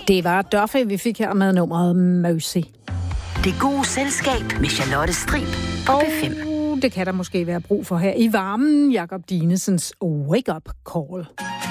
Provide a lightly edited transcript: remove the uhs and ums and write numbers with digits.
Det var Duffy, vi fik her med nummeret Mercy. Det gode selskab med Charlotte Strib og P5. Det kan der måske være brug for her i varmen. Jakob Dinesens Wake Up Call.